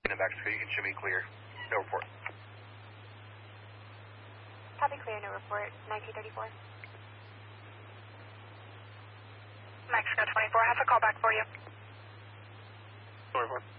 In Mexico, you can show me clear. No report. Copy clear, no report. 1934. Mexico 24 has a call back for you. No report.